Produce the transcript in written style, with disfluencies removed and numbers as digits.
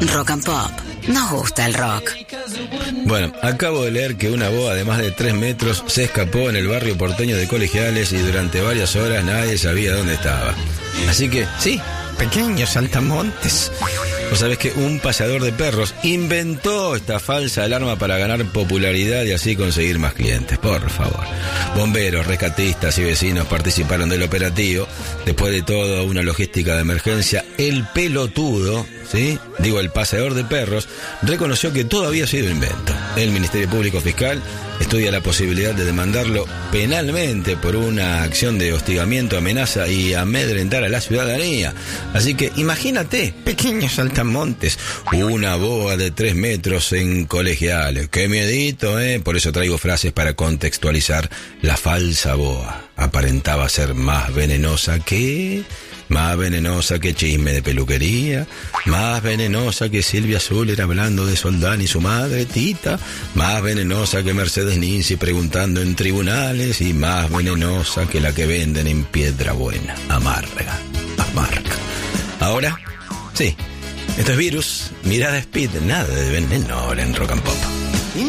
Rock and Pop. Nos gusta el rock. Bueno, acabo de leer que una boa de más de 3 metros se escapó en el barrio porteño de Colegiales y durante varias horas nadie sabía dónde estaba. Así que, sí, pequeños saltamontes. Vos sabés que un paseador de perros inventó esta falsa alarma para ganar popularidad y así conseguir más clientes. Por favor. Bomberos, rescatistas y vecinos participaron del operativo. Después de todo, una logística de emergencia, el pelotudo, ¿sí? Digo, el paseador de perros, reconoció que todo había sido invento. El Ministerio Público Fiscal estudia la posibilidad de demandarlo penalmente por una acción de hostigamiento, amenaza y amedrentar a la ciudadanía. Así que imagínate, pequeños saltamontes, una boa de 3 metros en Colegiales. ¡Qué miedito, Por eso traigo frases para contextualizar la falsa boa. Aparentaba ser más venenosa que chisme de peluquería, más venenosa que Silvia Zuller hablando de Soldán y su madre, Tita, más venenosa que Mercedes Ninzi preguntando en tribunales y más venenosa que la que venden en Piedra Buena. Amarga. Ahora, sí, esto es Virus, Mirada Speed, nada de veneno en Rock and Pop.